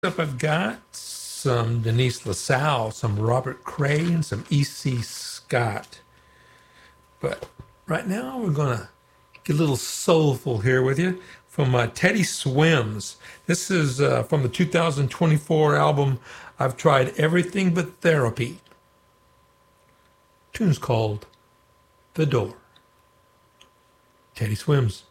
Up, I've got some Denise LaSalle, some Robert Cray, and some E.C. Scott. But right now, we're going to get a little soulful here with you from Teddy Swims. This is from the 2024 album, I've Tried Everything But Therapy. The tune's called The Door. Teddy Swims.